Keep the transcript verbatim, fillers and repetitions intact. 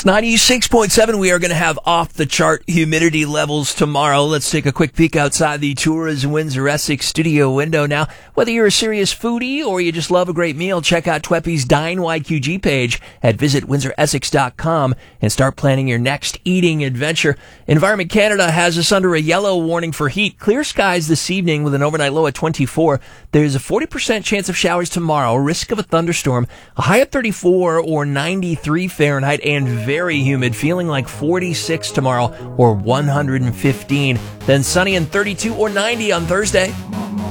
ninety-six point seven, we are going to have off-the-chart humidity levels tomorrow. Let's take a quick peek outside the Tourism Windsor Essex studio window now. Whether you're a serious foodie or you just love a great meal, check out Tweppy's Dine Y Q G page at visit windsor essex dot com and start planning your next eating adventure. Environment Canada has us under a yellow warning for heat. Clear skies this evening with an overnight low at twenty-four. There's a forty percent chance of showers tomorrow, risk of a thunderstorm, a high of thirty-four or ninety-three Fahrenheit, and very humid, feeling like forty-six tomorrow or one hundred fifteen. Then sunny and thirty-two or ninety on Thursday.